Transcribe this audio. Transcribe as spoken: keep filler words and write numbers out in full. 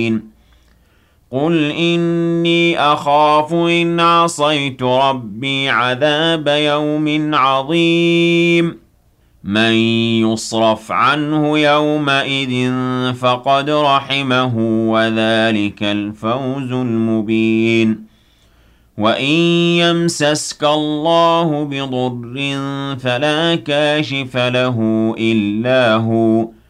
قُلْ إِنِّي أَخَافُ إِنْ عَصَيْتُ رَبِّي عَذَابَ يَوْمٍ عَظِيمٍ مَنْ يُصْرَفْ عَنْهُ يَوْمَئِذٍ فَقَدْ رَحِمَهُ وَذَلِكَ الْفَوْزُ الْمُبِينُ وَإِنْ يَمْسَسْكَ اللَّهُ بِضُرٍّ فَلَا كَاشِفَ لَهُ إِلَّا هُوَ